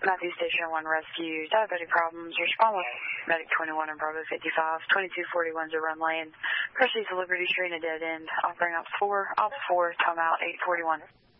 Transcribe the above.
Matthew Station 1 Rescue, diabetic problems, respond with Medic 21 and Bravo 55, 2241's a run lane, proceed to Liberty Street in a dead end, offering Ops 4, timeout 841.